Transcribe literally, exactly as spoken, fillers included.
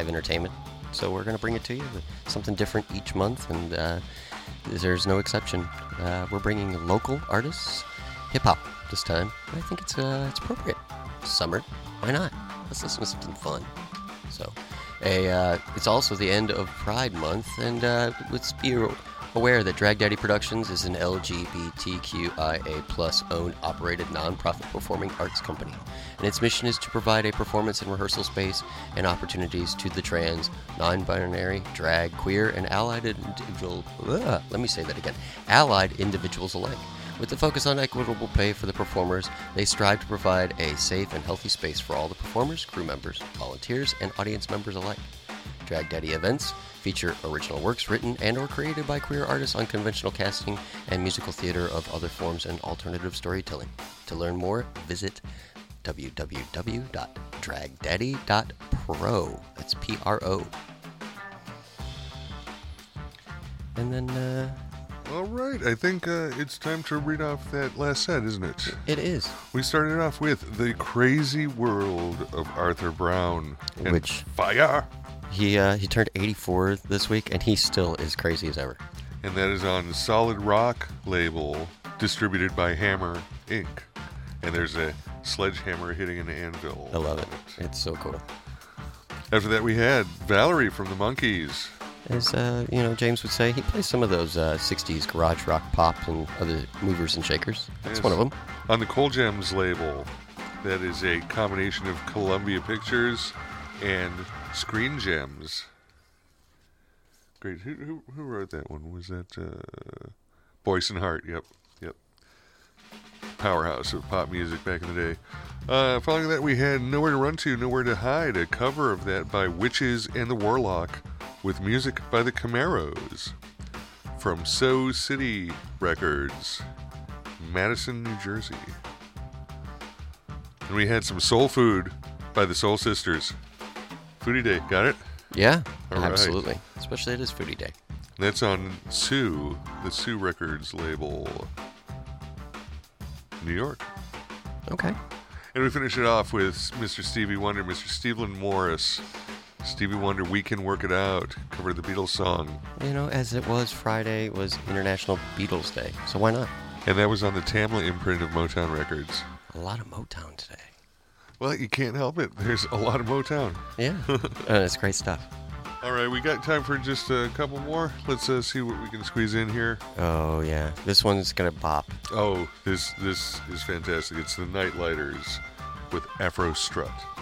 live entertainment. So we're going to bring it to you, something different each month, and uh, there's no exception. Uh, we're bringing local artists, hip-hop this time. I think it's uh, it's appropriate. Summer, why not? Let's listen to something fun. So, a uh, it's also the end of Pride Month, and uh, let's be aware that Drag Daddy Productions is an L G B T Q I A plus owned, operated, nonprofit performing arts company, and its mission is to provide a performance and rehearsal space and opportunities to the trans, non-binary, drag, queer, and allied individual. Ugh, let me say that again. Allied individuals alike. With the focus on equitable pay for the performers, they strive to provide a safe and healthy space for all the performers, crew members, volunteers, and audience members alike. Drag Daddy events feature original works written and or created by queer artists on conventional casting and musical theater of other forms and alternative storytelling. To learn more, visit w w w dot drag daddy dot pro. That's P R O. And then, uh... All right, I think uh, it's time to read off that last set, isn't it? It is. We started off with The Crazy World of Arthur Brown. And Which... Fire! He uh, he turned eighty-four this week, and he still is crazy as ever. And that is on Solid Rock label, distributed by Hammer Incorporated. And there's a sledgehammer hitting an anvil. I love it. It's so cool. After that, we had Valerie from the Monkees. As uh, you know, James would say, he plays some of those uh, sixties garage rock pop and other movers and shakers. That's yes. one of them. On the Coal Gems label, that is a combination of Columbia Pictures and Screen Gems. Great. Who who, who wrote that one? Was that uh, Boyce and Hart? Yep. Yep. Powerhouse of pop music back in the day. Uh, following that, we had Nowhere to Run To, Nowhere to Hide, a cover of that by Witches and the Warlock, with music by the Camaros. From So City Records, Madison, New Jersey. And we had some soul food by the Soul Sisters. Foodie Day, got it? Yeah, All right. absolutely. Especially it is Foodie Day. That's on Sue, the Sue Records label, New York. Okay. And we finish it off with Mister Stevie Wonder, Mister Stephen Morris. Stevie Wonder, We Can Work It Out, covered the Beatles song. You know, as it was Friday, it was International Beatles Day, so why not? And that was on the Tamla imprint of Motown Records. A lot of Motown today. Well, you can't help it. There's a lot of Motown. Yeah, uh, it's great stuff. All right, we got time for just a couple more. Let's uh, see what we can squeeze in here. Oh, yeah. This one's going to pop. Oh, this this is fantastic. It's the Nightlighters with Afro Strut.